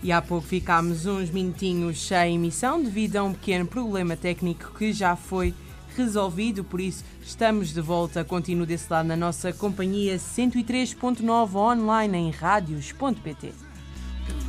E há pouco ficámos uns minutinhos sem emissão devido a um pequeno problema técnico que já foi resolvido, por isso estamos de volta. Continuo desse lado na nossa companhia 103.9 online em radios.pt.